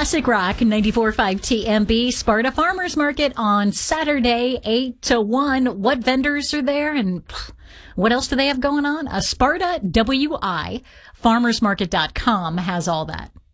Classic Rock 94.5 TMB Sparta Farmers Market on Saturday, 8 to 1. What vendors are there and what else do they have going on? Sparta WI, farmersmarket.com has all that.